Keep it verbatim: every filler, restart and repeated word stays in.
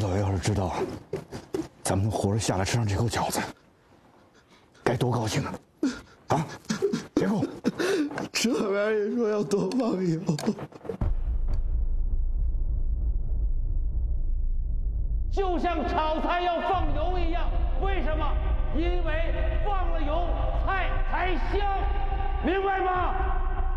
导员要是知道咱们能活着下来吃上这口饺子，该多高兴啊！啊，别哭， 这边也说要多放油。 就像炒菜要放油一样，为什么？因为放了油，菜才香，明白吗？